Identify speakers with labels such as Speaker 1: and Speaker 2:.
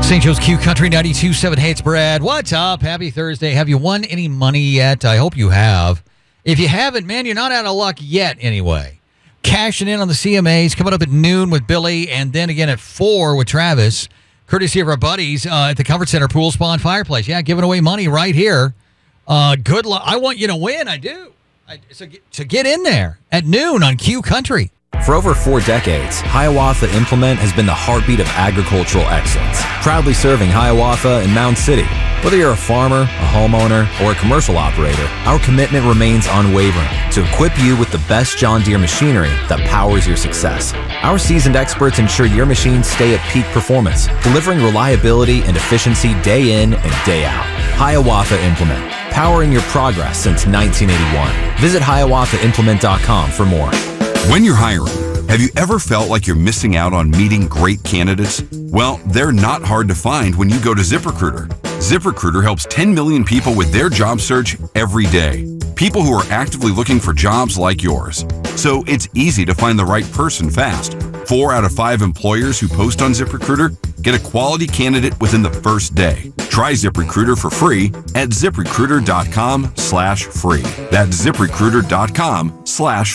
Speaker 1: St. Joe's Q Country 92.7. Hey, it's Brad. What's up? Happy Thursday. Have you won any money yet? I hope you have. If you haven't, man, you're not out of luck yet anyway. Cashing in on the CMAs, coming up at noon with Billy, and then again at 4 with Travis, courtesy of our buddies at the Comfort Center Pool Spa and Fireplace. Yeah, giving away money right here. Good luck. I want you to win. I do. So get in there at noon on Q Country.
Speaker 2: For over 4 decades, Hiawatha Implement has been the heartbeat of agricultural excellence, proudly serving Hiawatha and Mound City. Whether you're a farmer, a homeowner, or a commercial operator, our commitment remains unwavering to equip you with the best John Deere machinery that powers your success. Our seasoned experts ensure your machines stay at peak performance, delivering reliability and efficiency day in and day out. Hiawatha Implement, powering your progress since 1981. Visit hiawathaImplement.com for more.
Speaker 3: When you're hiring, have you ever felt like you're missing out on meeting great candidates? Well, they're not hard to find when you go to ZipRecruiter. ZipRecruiter helps 10 million people with their job search every day. People who are actively looking for jobs like yours. So it's easy to find the right person fast. 4 out of 5 employers who post on ZipRecruiter get a quality candidate within the first day. Try ZipRecruiter for free at ZipRecruiter.com/free. That's ZipRecruiter.com/free.